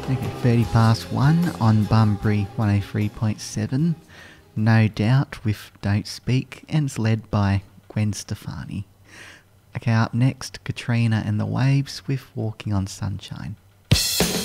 Okay, 30 past 1 on Bunbury 103.7. No Doubt with Don't Speak, and it's led by Gwen Stefani. Okay, up next, Katrina and the Waves with Walking on Sunshine.